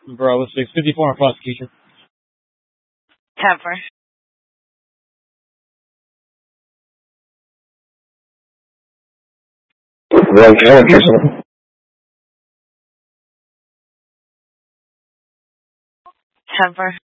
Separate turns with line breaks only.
Bravo 6, 54 on prosecution.
10-4.
One count.
10-4.